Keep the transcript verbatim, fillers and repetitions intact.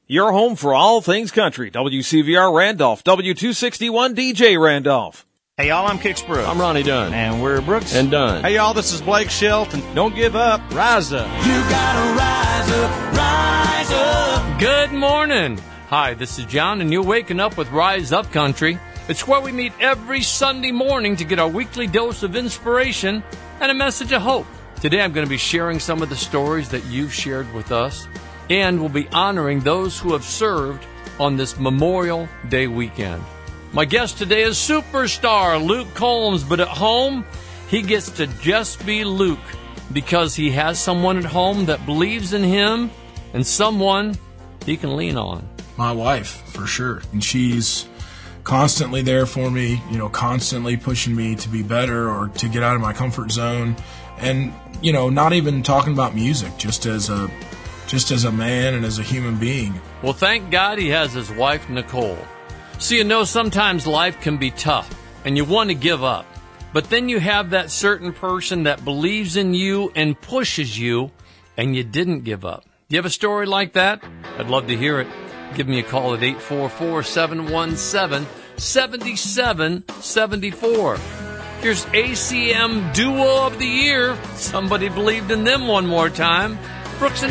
Your home for all things country. W C V R Randolph, W two sixty-one D J Randolph. Hey, y'all, I'm Kix Brooks. I'm Ronnie Dunn. And we're Brooks. And Dunn. Hey, y'all, this is Blake Shelton. Don't give up. Rise up. You gotta rise up, rise up. Good morning. Hi, this is John, and you're waking up with Rise Up Country. It's where we meet every Sunday morning to get our weekly dose of inspiration and a message of hope. Today, I'm going to be sharing some of the stories that you've shared with us, and we'll be honoring those who have served on this Memorial Day weekend. My guest today is superstar Luke Combs, but at home, he gets to just be Luke because he has someone at home that believes in him and someone he can lean on. My wife, for sure. And she's constantly there for me, you know, constantly pushing me to be better or to get out of my comfort zone. And, you know, not even talking about music, just as a just as a man and as a human being. Well, thank God he has his wife, Nicole. So you know sometimes life can be tough and you want to give up. But then you have that certain person that believes in you and pushes you and you didn't give up. You have a story like that? I'd love to hear it. Give me a call at eight four four, seven one seven, seven seven seven four. Here's A C M Duo of the Year. Somebody believed in them one more time. Brooks and